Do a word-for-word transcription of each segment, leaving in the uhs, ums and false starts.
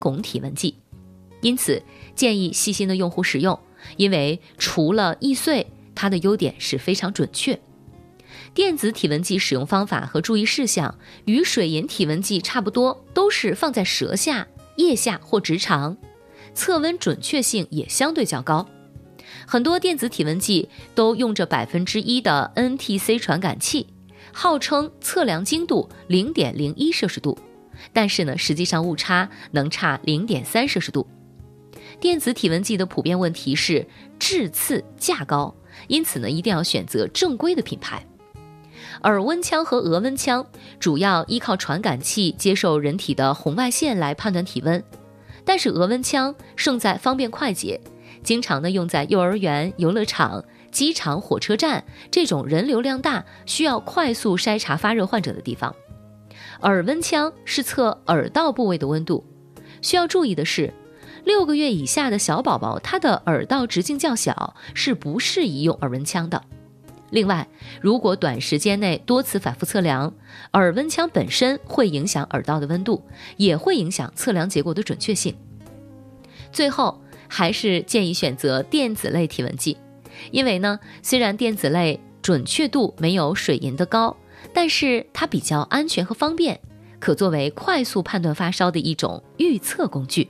汞体温计。因此建议细心的用户使用，因为除了易碎，它的优点是非常准确。电子体温计使用方法和注意事项与水银体温计差不多，都是放在舌下、腋下或直肠，测温准确性也相对较高。很多电子体温计都用着百分之一的 N T C 传感器，号称测量精度 零点零一摄氏度，但是呢，实际上误差能差 零点三摄氏度。电子体温计的普遍问题是质次价高，因此呢，一定要选择正规的品牌。耳温枪和额温枪主要依靠传感器接受人体的红外线来判断体温，但是额温枪胜在方便快捷，经常呢用在幼儿园、游乐场、机场、火车站这种人流量大、需要快速筛查发热患者的地方。耳温枪是测耳道部位的温度，需要注意的是，六个月以下的小宝宝，他的耳道直径较小，是不适宜用耳温枪的。另外，如果短时间内多次反复测量，耳温枪本身会影响耳道的温度，也会影响测量结果的准确性。最后，还是建议选择电子类体温计，因为呢，虽然电子类准确度没有水银的高，但是它比较安全和方便，可作为快速判断发烧的一种预测工具。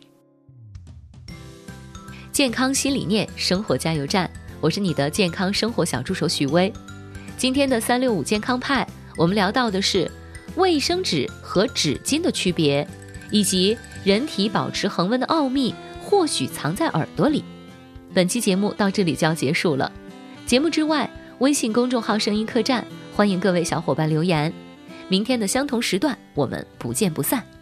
健康新理念，生活加油站，我是你的健康生活小助手许巍。今天的三六五健康派，我们聊到的是卫生纸和纸巾的区别，以及人体保持恒温的奥秘或许藏在耳朵里。本期节目到这里就要结束了。节目之外，微信公众号声音客栈，欢迎各位小伙伴留言。明天的相同时段，我们不见不散。